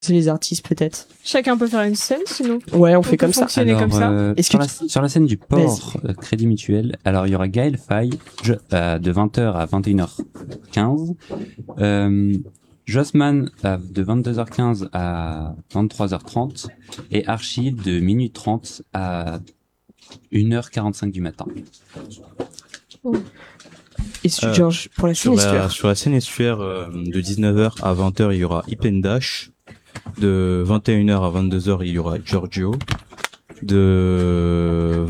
C'est les artistes peut-être. Chacun peut faire une scène, sinon. Ouais, on fait comme ça. Fonctionner comme ça. Sur la scène du port Crédit Mutuel, alors il y aura Gaël Faye de 20h à 21h15. Jossman de 22h15 à 23h30 et Archie de minuit 30 à 1h45 du matin. Oh. Et Georges, pour la scène estuaire. Sur la scène estuaire, de 19h à 20h, il y aura Ipendash. De 21h à 22h, il y aura Giorgio. De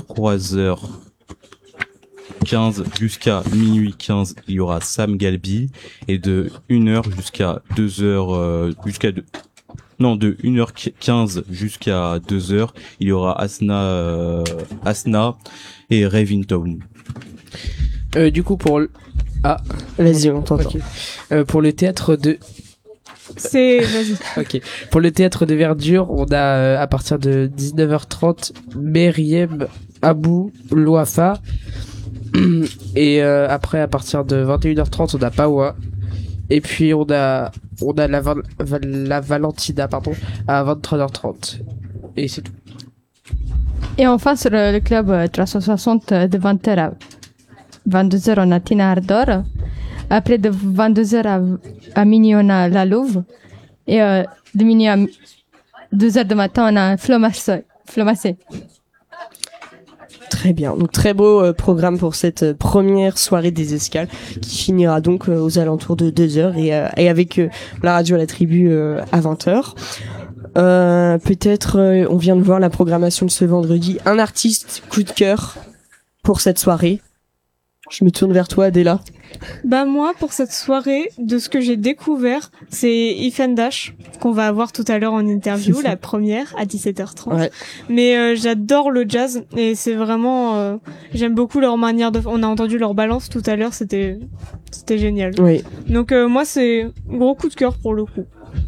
23h15 jusqu'à minuit 15, il y aura Sam Galbi. Et de 1h jusqu'à 2h, de 1h15 jusqu'à 2h, il y aura Asna et Raventown. Du coup, vas-y, on t'entend. Okay. Pour le théâtre de... Vas-y. Ok. Pour le théâtre de Verdure, on a à partir de 19h30 Meriem Abou Louafa. Et après, à partir de 21h30, on a Pawa. Et puis on a la Valentina, à 23h30. Et c'est tout. Et enfin, sur le club 360 de 20h à 22h, on a Tina Ardor. Après, de 22h à minuit, on a La Louve. Et de minuit à 2h du matin, on a Flomassé. Très bien. Donc, très beau programme pour cette première soirée des escales qui finira donc aux alentours de 2h et avec la radio à la tribu à 20h. Peut-être, on vient de voir la programmation de ce vendredi. Un artiste coup de cœur pour cette soirée. Je me tourne vers toi, Adela. Moi, pour cette soirée, de ce que j'ai découvert, c'est Ipendash, qu'on va avoir tout à l'heure en interview, la première, à 17h30. Ouais. Mais j'adore le jazz, et c'est vraiment... j'aime beaucoup leur manière de... On a entendu leur balance tout à l'heure, c'était génial. Oui. Donc moi, c'est gros coup de cœur pour le coup.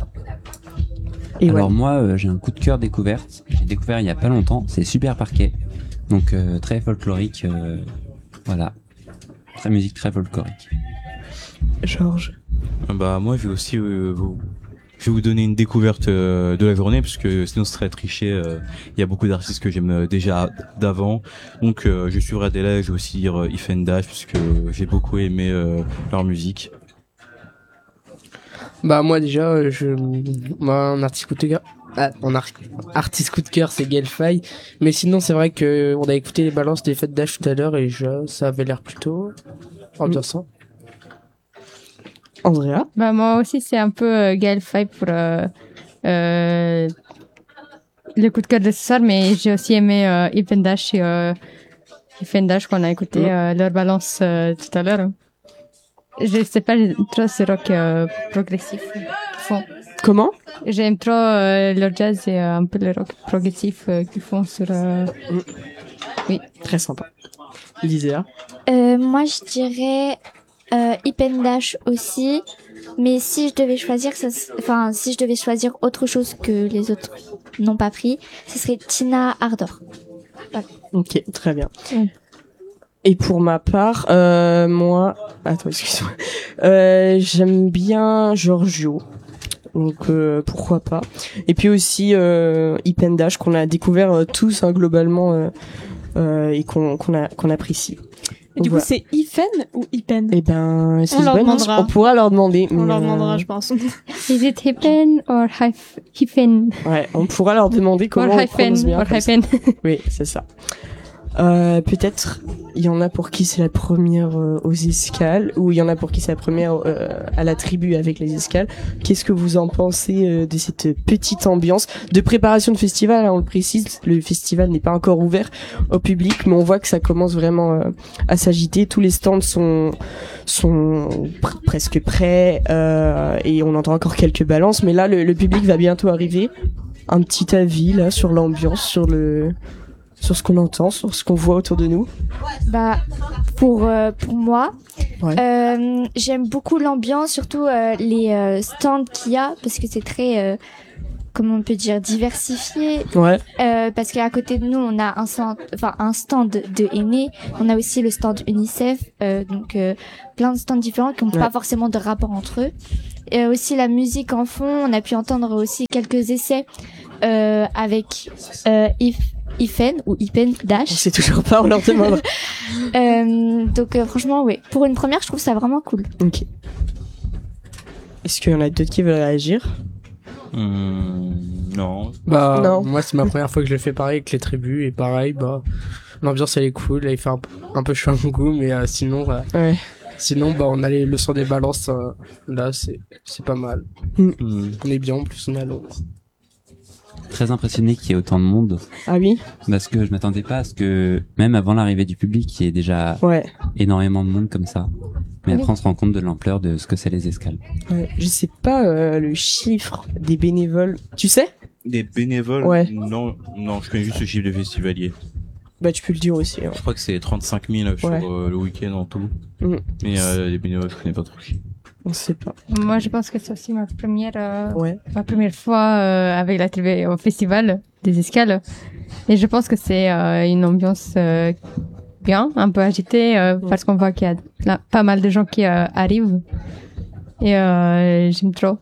Et alors moi, j'ai un coup de cœur découverte. J'ai découvert il y a pas longtemps, c'est Super Parquet. Donc très folklorique, voilà. Très musique très folklorique. Georges. Moi je vais aussi vous donner une découverte de la journée parce que sinon ce serait triché. Il y a beaucoup d'artistes que j'aime déjà d'avant. Donc je suivrai Adela et je vais aussi dire Ipendash parce que j'ai beaucoup aimé leur musique. Moi déjà mon artiste coup de cœur artiste coup de cœur c'est Gaël Faye, mais sinon c'est vrai que on a écouté les balances des fêtes d'âge tout à l'heure et ça avait l'air plutôt intéressant. Andrea? Moi aussi c'est un peu Gaël Faye pour le coup de cœur de ce soir, mais j'ai aussi aimé Ipendash et Ipendash qu'on a écouté leur balance tout à l'heure. Je sais pas, j'aime trop ce rock progressif qu'ils font. Comment? J'aime trop le jazz et un peu le rock progressif qu'ils font sur... Oui. Très sympa. Lisa? Moi, je dirais Ipendash aussi. Mais si je devais choisir, si je devais choisir autre chose que les autres n'ont pas pris, ce serait Tina Ardor. Voilà. Ok, très bien. Et pour ma part, moi... Attends, excuse-moi. J'aime bien Giorgio. Donc, pourquoi pas. Et puis aussi Ipendash, qu'on a découvert tous globalement et qu'on apprécie. Et du coup, c'est Ifen ou Ipen? Eh ben, c'est on pourra leur demander. On leur demandera, je pense. Is it Ipen or Hyphen? Ouais, on pourra leur demander comment on prononce bien. Or Hyphen. Oui, c'est ça. Peut-être il y en a pour qui c'est la première aux escales, ou il y en a pour qui c'est la première à la tribu avec les escales. Qu'est-ce que vous en pensez de cette petite ambiance de préparation de festival, hein, on le précise, le festival n'est pas encore ouvert au public, mais on voit que ça commence vraiment à s'agiter. Tous les stands sont presque prêts et on entend encore quelques balances, mais là le public va bientôt arriver. Un petit avis là sur l'ambiance, sur ce qu'on entend, sur ce qu'on voit autour de nous. Pour moi, j'aime beaucoup l'ambiance, surtout les stands qu'il y a, parce que c'est très, comment on peut dire, diversifié. Ouais. Parce qu'à côté de nous, on a un stand de aînés, on a aussi le stand UNICEF, donc plein de stands différents qui n'ont pas forcément de rapport entre eux. aussi la musique en fond. On a pu entendre aussi quelques essais avec Ifen ou Ipen Dash. On sait toujours pas, on leur demande. Donc franchement, oui. Pour une première, je trouve ça vraiment cool. Ok. Est-ce qu'il y en a d'autres qui veulent réagir? Non. Bah, Non. moi, c'est ma première fois que je le fais pareil avec les tribus, et pareil, bah, l'ambiance, elle est cool, là, il fait un peu chaud à mon goût, mais sinon, Ouais. sinon, bah, on a le son des balances, là, c'est pas mal. On est bien, en plus, on est à Londres. Très impressionné qu'il y ait autant de monde. Ah oui? Parce que je m'attendais pas à ce que, même avant l'arrivée du public, il y ait déjà Ouais. énormément de monde comme ça. Mais Oui. après, on se rend compte de l'ampleur de ce que c'est les escales. Ouais. Je sais pas le chiffre des bénévoles. Tu sais? Des bénévoles? Ouais. Non, je connais juste le chiffre de festivaliers. Bah tu peux le dire aussi. Hein. Je crois que c'est 35 000 sur Ouais. le week-end en tout. Mm. Mais les bénévoles, je connais pas trop. On sait pas. Moi, je pense que c'est aussi ma première Ouais. fois avec la tribu au festival des escales. Et je pense que c'est une ambiance bien, un peu agitée, parce qu'on voit qu'il y a pas mal de gens qui arrivent. Et j'aime trop.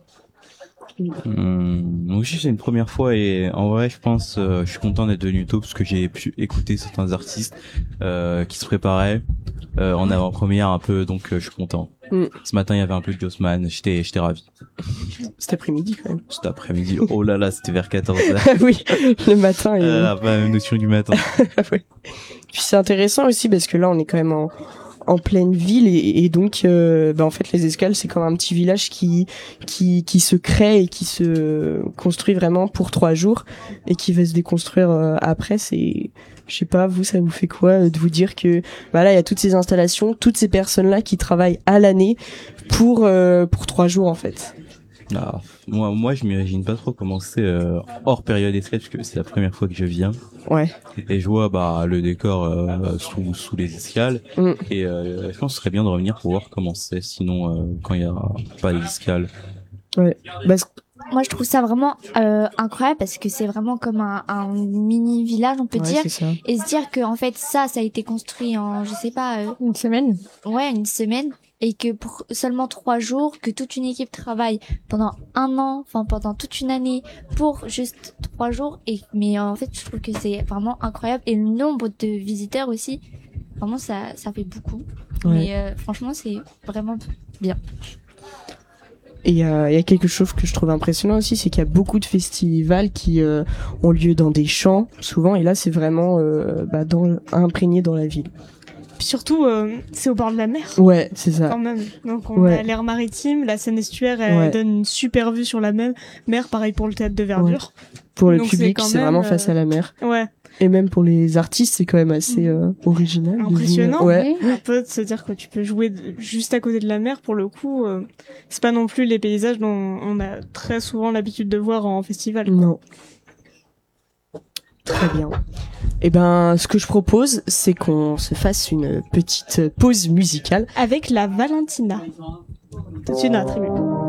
Moi aussi c'est une première fois et en vrai je pense je suis content d'être venu tôt parce que j'ai pu écouter certains artistes qui se préparaient en avant-première un peu, donc je suis content. Ce matin il y avait un peu de Jossman, j'étais ravi. Cet après-midi quand même. Cet après-midi, oh là là, c'était vers 14h. Oui, le matin. Et... pas la notion du matin. Ouais. Puis c'est intéressant aussi parce que là on est quand même en pleine ville et donc en fait les escales c'est comme un petit village qui se crée et qui se construit vraiment pour 3 jours et qui va se déconstruire après. C'est, je sais pas, vous, ça vous fait quoi de vous dire que là il y a toutes ces installations, toutes ces personnes là qui travaillent à l'année pour 3 jours en fait. Ah, moi je m'imagine pas trop comment c'est hors période escale parce que c'est la première fois que je viens. Ouais. Et je vois le décor sous les escales et je pense que ce serait bien de revenir pour voir comment c'est sinon quand il y a pas les escales. Ouais. Moi, je trouve ça vraiment incroyable parce que c'est vraiment comme un mini village, on peut dire. C'est ça. Et se dire que en fait ça a été construit en, je sais pas, Une semaine. ouais, une semaine, et que pour seulement 3 jours, que toute une équipe travaille pendant 1 an, enfin pendant toute une année pour juste 3 jours. Mais en fait, je trouve que c'est vraiment incroyable, et le nombre de visiteurs aussi, vraiment ça fait beaucoup. Ouais. Mais franchement, c'est vraiment bien. Et il y a quelque chose que je trouve impressionnant aussi, c'est qu'il y a beaucoup de festivals qui ont lieu dans des champs souvent, et là c'est vraiment imprégné dans la ville. Puis surtout, c'est au bord de la mer. Ouais, c'est ça. Quand même. Donc on a l'air maritime, la Seine estuaire, elle donne une super vue sur la mer. Pareil pour le théâtre de verdure. Ouais. Pour le Donc public, c'est vraiment face à la mer. Ouais. Et même pour les artistes, c'est quand même assez original. Impressionnant. Ouais. Un peu de se dire que tu peux jouer juste à côté de la mer, pour le coup, c'est pas non plus les paysages dont on a très souvent l'habitude de voir en festival. Non. Très bien. Et ce que je propose, c'est qu'on se fasse une petite pause musicale. Avec la Valentina. Tout de suite dans la tribune.